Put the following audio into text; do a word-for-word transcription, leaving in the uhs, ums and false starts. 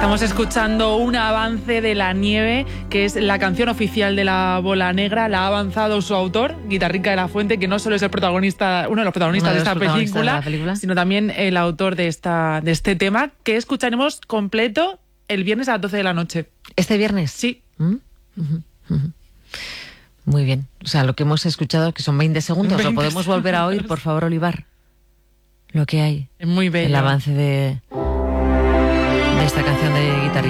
Estamos escuchando un avance de La Nieve, que es la canción oficial de La Bola Negra. La ha avanzado su autor, Guitarrica de la Fuente, que no solo es el protagonista, uno de los protagonistas, de, de, los esta protagonistas película, de la película, sino también el autor de, esta, de este tema, que escucharemos completo el viernes a las doce de la noche. ¿Este viernes? Sí. ¿Mm? Uh-huh, uh-huh. Muy bien. O sea, lo que hemos escuchado, que son veinte segundos, veinte ¿lo podemos segundos. volver a oír, por favor, Olivar? Lo que hay. Es muy bello. El avance de, de esta canción de Guitarrica.